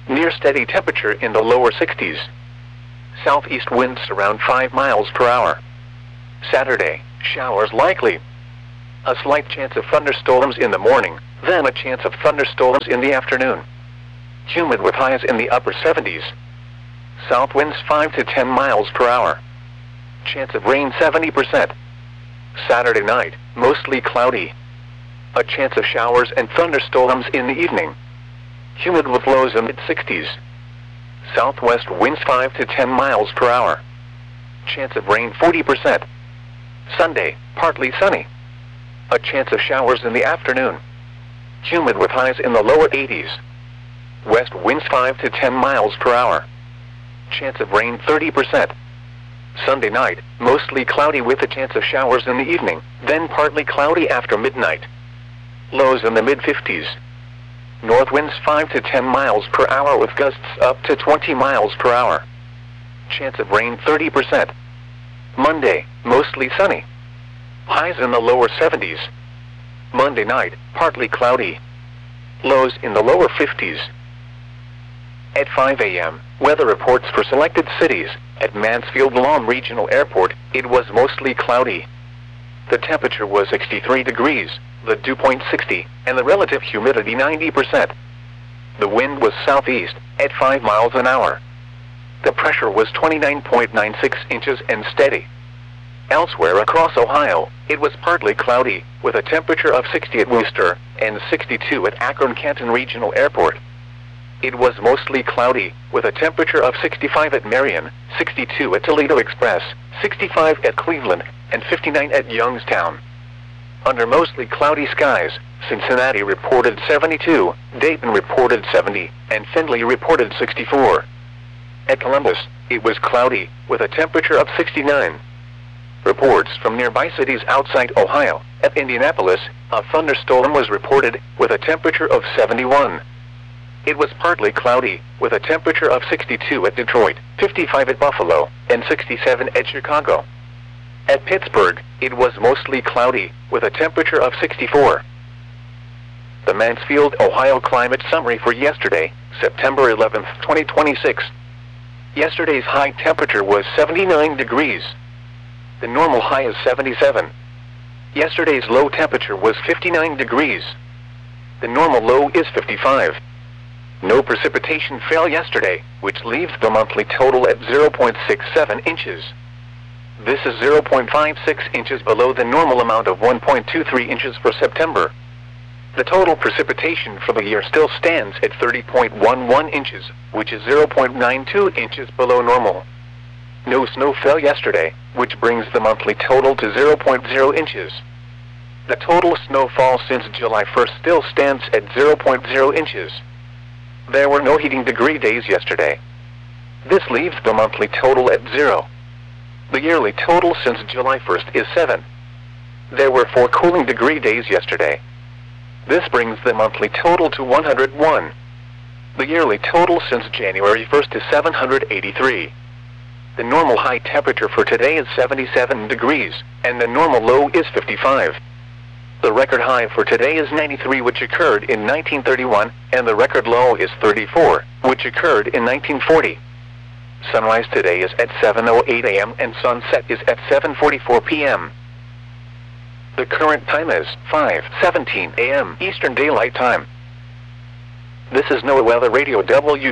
Near steady temperature in the lower 60s. Southeast winds around 5 miles per hour. Saturday, showers likely. A slight chance of thunderstorms in the morning, then a chance of thunderstorms in the afternoon. Humid with highs in the upper 70s. South winds 5 to 10 miles per hour. Chance of rain 70%. Saturday night, mostly cloudy. A chance of showers and thunderstorms in the evening. Humid with lows in mid-60s. Southwest winds 5 to 10 miles per hour. Chance of rain 40%. Sunday, partly sunny. A chance of showers in the afternoon. Humid with highs in the lower 80s. West winds 5 to 10 miles per hour. Chance of rain 30%. Sunday night, mostly cloudy with a chance of showers in the evening, then partly cloudy after midnight. Lows in the mid-50s. North winds 5 to 10 miles per hour with gusts up to 20 miles per hour. Chance of rain 30%. Monday, mostly sunny. Highs in the lower 70s. Monday night, partly cloudy. Lows in the lower 50s. At 5 a.m., weather reports for selected cities. At Mansfield Lawn Regional Airport, it was mostly cloudy. The temperature was 63 degrees, the dew point 60, and the relative humidity 90%. The wind was southeast, at 5 miles an hour. The pressure was 29.96 inches and steady. Elsewhere across Ohio, it was partly cloudy, with a temperature of 60 at Worcester, and 62 at Akron-Canton Regional Airport. It was mostly cloudy, with a temperature of 65 at Marion, 62 at Toledo Express, 65 at Cleveland, and 59 at Youngstown. Under mostly cloudy skies, Cincinnati reported 72, Dayton reported 70, and Findlay reported 64. At Columbus, it was cloudy, with a temperature of 69. Reports from nearby cities outside Ohio. At Indianapolis, a thunderstorm was reported, with a temperature of 71. It was partly cloudy, with a temperature of 62 at Detroit, 55 at Buffalo, and 67 at Chicago. At Pittsburgh, it was mostly cloudy, with a temperature of 64. The Mansfield, Ohio Climate Summary for yesterday, September 11, 2026. Yesterday's high temperature was 79 degrees. The normal high is 77. Yesterday's low temperature was 59 degrees. The normal low is 55. No precipitation fell yesterday, which leaves the monthly total at 0.67 inches. This is 0.56 inches below the normal amount of 1.23 inches for September. The total precipitation for the year still stands at 30.11 inches, which is 0.92 inches below normal. No snow fell yesterday, which brings the monthly total to 0.0 inches. The total snowfall since July 1st still stands at 0.0 inches. There were no heating degree days yesterday. This leaves the monthly total at 0. The yearly total since July 1st is 7. There were 4 cooling degree days yesterday. This brings the monthly total to 101. The yearly total since January 1st is 783. The normal high temperature for today is 77 degrees, and the normal low is 55. The record high for today is 93, which occurred in 1931, and the record low is 34, which occurred in 1940. Sunrise today is at 7:08 a.m. and sunset is at 7:44 p.m. The current time is 5:17 a.m. Eastern Daylight Time. This is NOAA Weather Radio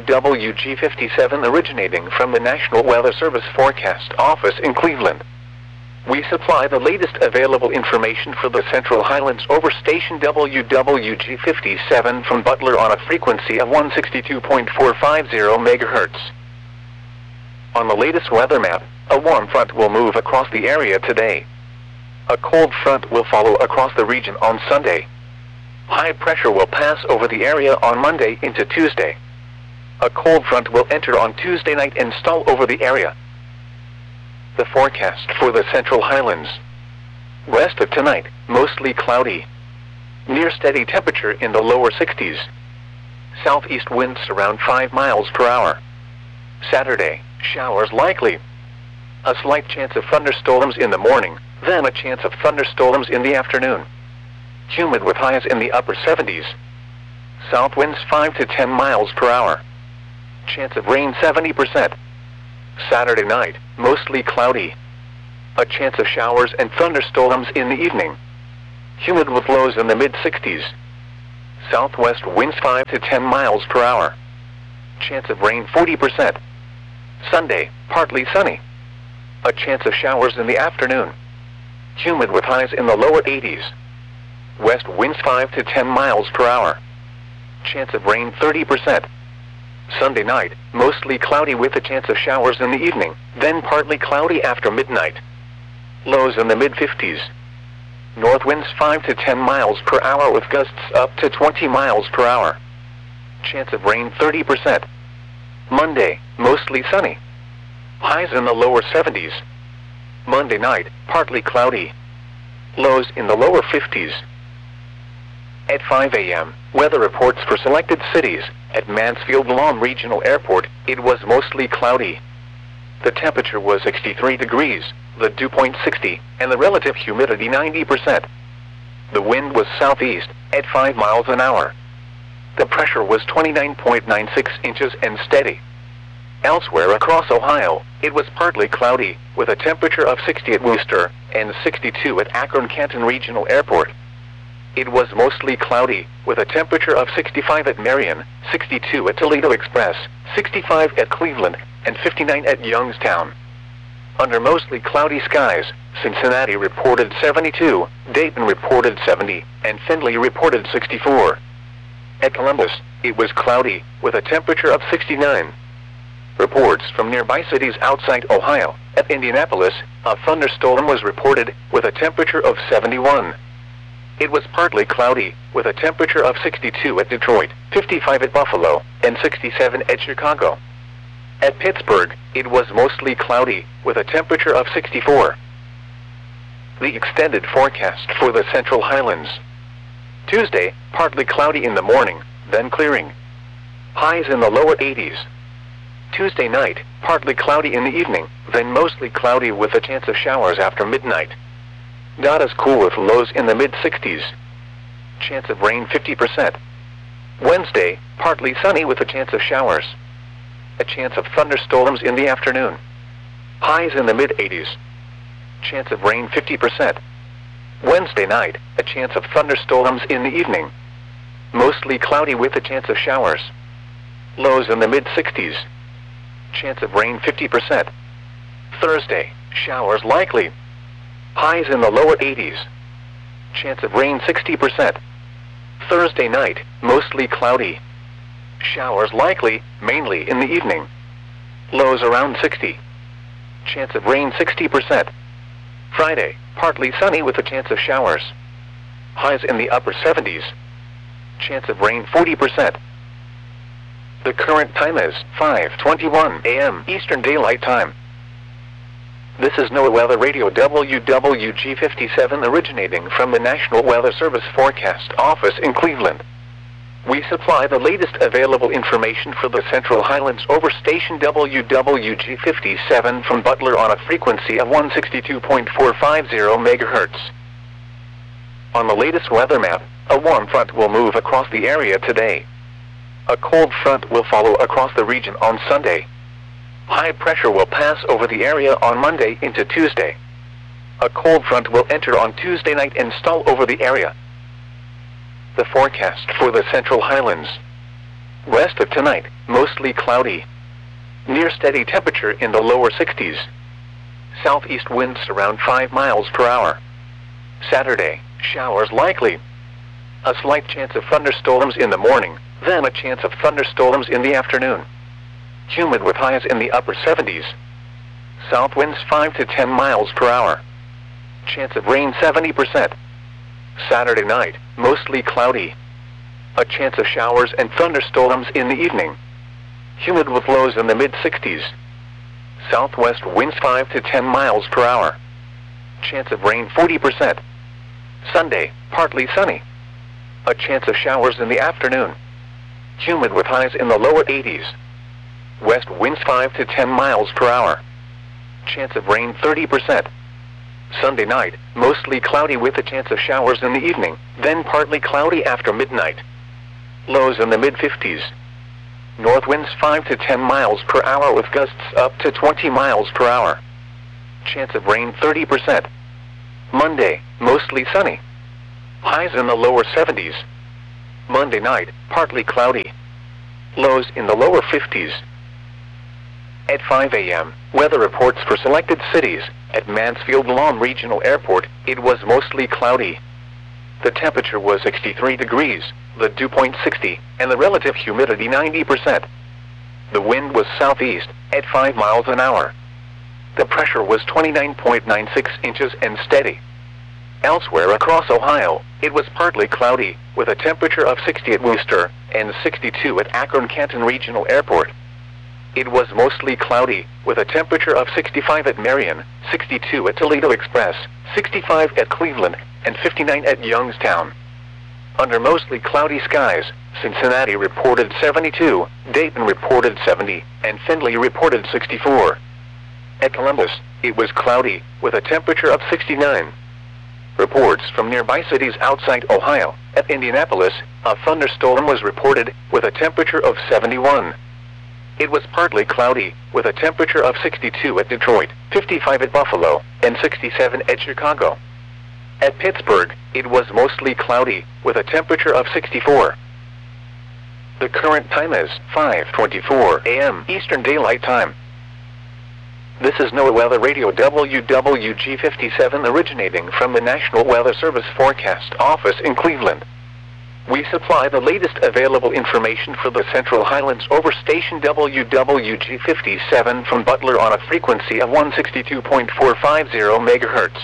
WWG57 originating from the National Weather Service Forecast Office in Cleveland. We supply the latest available information for the Central Highlands over station WWG57 from Butler on a frequency of 162.450 MHz. On the latest weather map, a warm front will move across the area today. A cold front will follow across the region on Sunday. High pressure will pass over the area on Monday into Tuesday. A cold front will enter on Tuesday night and stall over the area. The forecast for the Central Highlands. West of tonight, mostly cloudy. Near steady temperature in the lower 60s. Southeast winds around 5 miles per hour. Saturday, showers likely. A slight chance of thunderstorms in the morning, then a chance of thunderstorms in the afternoon. Humid with highs in the upper 70s. South winds 5 to 10 miles per hour. Chance of rain 70%. Saturday night, mostly cloudy. A chance of showers and thunderstorms in the evening. Humid with lows in the mid-60s. Southwest winds 5 to 10 miles per hour. Chance of rain 40%. Sunday, partly sunny. A chance of showers in the afternoon. Humid with highs in the lower 80s. West winds 5 to 10 miles per hour. Chance of rain 30%. Sunday night, mostly cloudy with a chance of showers in the evening, then partly cloudy after midnight. Lows in the mid-50s. North winds 5 to 10 miles per hour with gusts up to 20 miles per hour. Chance of rain 30%. Monday, mostly sunny. Highs in the lower 70s. Monday night, partly cloudy. Lows in the lower 50s. At 5 a.m., weather reports for selected cities. At Mansfield Lawn Regional Airport, it was mostly cloudy. The temperature was 63 degrees, the dew point 60, and the relative humidity 90%. The wind was southeast, at 5 miles an hour. The pressure was 29.96 inches and steady. Elsewhere across Ohio, it was partly cloudy, with a temperature of 60 at Wooster, and 62 at Akron-Canton Regional Airport. It was mostly cloudy, with a temperature of 65 at Marion, 62 at Toledo Express, 65 at Cleveland, and 59 at Youngstown. Under mostly cloudy skies, Cincinnati reported 72, Dayton reported 70, and Findlay reported 64. At Columbus, it was cloudy, with a temperature of 69. Reports from nearby cities outside Ohio. At Indianapolis, a thunderstorm was reported, with a temperature of 71. It was partly cloudy, with a temperature of 62 at Detroit, 55 at Buffalo, and 67 at Chicago. At Pittsburgh, it was mostly cloudy, with a temperature of 64. The extended forecast for the Central Highlands. Tuesday, partly cloudy in the morning, then clearing. Highs in the lower 80s. Tuesday night, partly cloudy in the evening, then mostly cloudy with a chance of showers after midnight. Not as cool with lows in the mid-60s. Chance of rain 50%. Wednesday, partly sunny with a chance of showers. A chance of thunderstorms in the afternoon. Highs in the mid-80s. Chance of rain 50%. Wednesday night, a chance of thunderstorms in the evening. Mostly cloudy with a chance of showers. Lows in the mid-60s. Chance of rain 50%. Thursday, showers likely. Highs in the lower 80s. Chance of rain 60%. Thursday night, mostly cloudy. Showers likely, mainly in the evening. Lows around 60. Chance of rain 60%. Friday, partly sunny with a chance of showers. Highs in the upper 70s. Chance of rain 40%. The current time is 5:21 a.m. Eastern Daylight Time. This is NOAA Weather Radio WWG57 originating from the National Weather Service Forecast Office in Cleveland. We supply the latest available information for the Central Highlands over station WWG57 from Butler on a frequency of 162.450 MHz. On the latest weather map, a warm front will move across the area today. A cold front will follow across the region on Sunday. High pressure will pass over the area on Monday into Tuesday. A cold front will enter on Tuesday night and stall over the area. The forecast for the Central Highlands. West of tonight, mostly cloudy. Near steady temperature in the lower 60s. Southeast winds around 5 miles per hour. Saturday, showers likely. A slight chance of thunderstorms in the morning, then a chance of thunderstorms in the afternoon. Humid with highs in the upper 70s. South winds 5 to 10 miles per hour. Chance of rain 70%. Saturday night, mostly cloudy. A chance of showers and thunderstorms in the evening. Humid with lows in the mid-60s. Southwest winds 5 to 10 miles per hour. Chance of rain 40%. Sunday, partly sunny. A chance of showers in the afternoon. Humid with highs in the lower 80s. West winds 5 to 10 miles per hour. Chance of rain 30%. Sunday night, mostly cloudy with a chance of showers in the evening, then partly cloudy after midnight. Lows in the mid-50s. North winds 5 to 10 miles per hour with gusts up to 20 miles per hour. Chance of rain 30%. Monday, mostly sunny. Highs in the lower 70s. Monday night, partly cloudy. Lows in the lower 50s. At 5 a.m., weather reports for selected cities. At Mansfield Lawn Regional Airport, it was mostly cloudy. The temperature was 63 degrees, the dew point 60, and the relative humidity 90%. The wind was southeast, at 5 miles an hour. The pressure was 29.96 inches and steady. Elsewhere across Ohio, it was partly cloudy, with a temperature of 60 at Wooster, and 62 at Akron-Canton Regional Airport. It was mostly cloudy, with a temperature of 65 at Marion, 62 at Toledo Express, 65 at Cleveland, and 59 at Youngstown. Under mostly cloudy skies, Cincinnati reported 72, Dayton reported 70, and Findlay reported 64. At Columbus, it was cloudy, with a temperature of 69. Reports from nearby cities outside Ohio. At Indianapolis, a thunderstorm was reported, with a temperature of 71. It was partly cloudy, with a temperature of 62 at Detroit, 55 at Buffalo, and 67 at Chicago. At Pittsburgh, it was mostly cloudy, with a temperature of 64. The current time is 5:24 a.m. Eastern Daylight Time. This is NOAA Weather Radio WWG57 originating from the National Weather Service Forecast Office in Cleveland. We supply the latest available information for the Central Highlands over station WWG57 from Butler on a frequency of 162.450 MHz.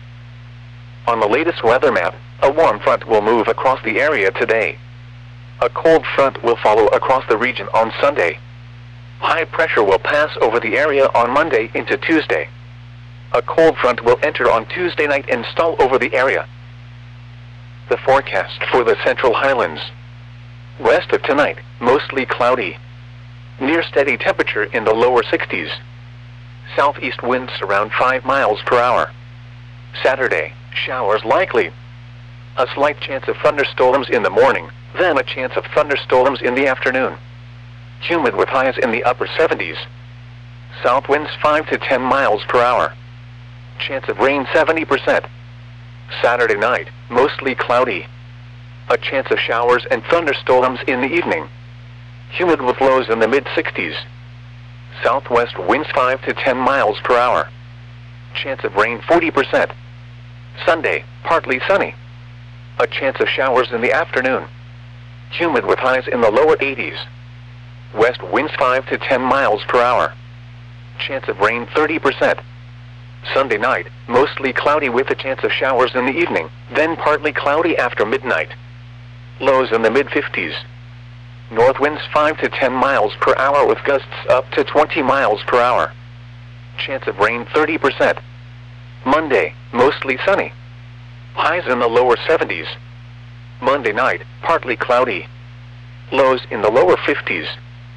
On the latest weather map, a warm front will move across the area today. A cold front will follow across the region on Sunday. High pressure will pass over the area on Monday into Tuesday. A cold front will enter on Tuesday night and stall over the area. The forecast for the Central Highlands. West of tonight, mostly cloudy. Near steady temperature in the lower 60s. Southeast winds around 5 miles per hour. Saturday, showers likely. A slight chance of thunderstorms in the morning, then a chance of thunderstorms in the afternoon. Humid with highs in the upper 70s. South winds 5 to 10 miles per hour. Chance of rain 70%. Saturday night, mostly cloudy. A chance of showers and thunderstorms in the evening. Humid with lows in the mid-60s. Southwest winds 5 to 10 miles per hour. Chance of rain 40%. Sunday, partly sunny. A chance of showers in the afternoon. Humid with highs in the lower 80s. West winds 5 to 10 miles per hour. Chance of rain 30%. Sunday night, mostly cloudy with a chance of showers in the evening, then partly cloudy after midnight. Lows in the mid-50s. North winds 5 to 10 miles per hour with gusts up to 20 miles per hour. Chance of rain 30%. Monday, mostly sunny. Highs in the lower 70s. Monday night, partly cloudy. Lows in the lower 50s.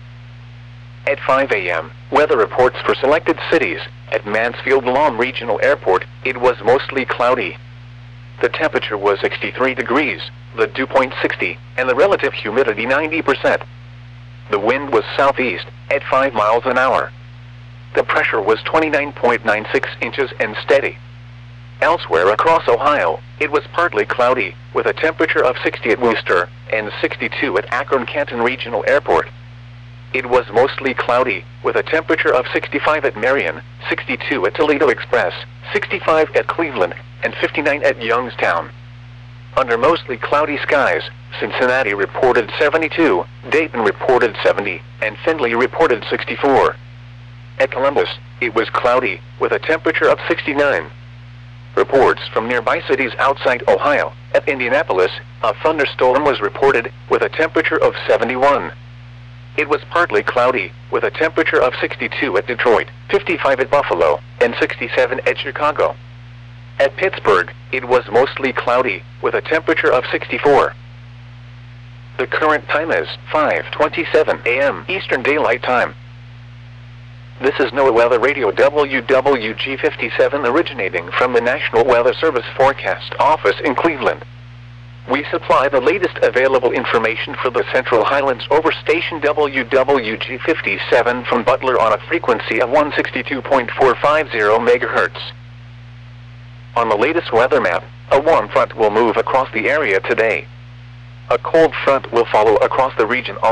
At 5 a.m., weather reports for selected cities. At Mansfield Lawn Regional Airport, it was mostly cloudy. The temperature was 63 degrees, the dew point 60, and the relative humidity 90%. The wind was southeast, at 5 miles an hour. The pressure was 29.96 inches and steady. Elsewhere across Ohio, it was partly cloudy, with a temperature of 60 at Wooster, and 62 at Akron-Canton Regional Airport. It was mostly cloudy, with a temperature of 65 at Marion, 62 at Toledo Express, 65 at Cleveland, and 59 at Youngstown. Under mostly cloudy skies, Cincinnati reported 72, Dayton reported 70, and Findlay reported 64. At Columbus, it was cloudy, with a temperature of 69. Reports from nearby cities outside Ohio. At Indianapolis, a thunderstorm was reported, with a temperature of 71. It was partly cloudy, with a temperature of 62 at Detroit, 55 at Buffalo, and 67 at Chicago. At Pittsburgh, it was mostly cloudy, with a temperature of 64. The current time is 5:27 a.m. Eastern Daylight Time. This is NOAA Weather Radio WWG57 originating from the National Weather Service Forecast Office in Cleveland. We supply the latest available information for the Central Highlands over station WWG57 from Butler on a frequency of 162.450 MHz. On the latest weather map, a warm front will move across the area today. A cold front will follow across the region on